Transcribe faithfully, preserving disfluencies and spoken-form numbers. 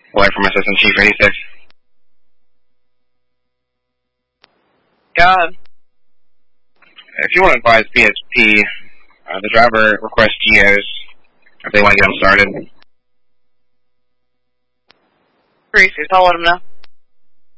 Wait from Assistant Chief eighty-six. God. If you want to advise P S P, uh, the driver requests G Os if they want to get them started. Greasers, I'll let them know.